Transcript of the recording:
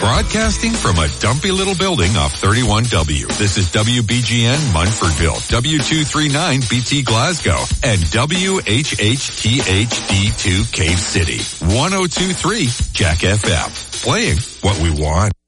Broadcasting from a dumpy little building off 31W. This is WBGN Munfordville, W239BT Glasgow, and WHHTHD2 Cave City. 102.3 Jack FM. Playing what we want.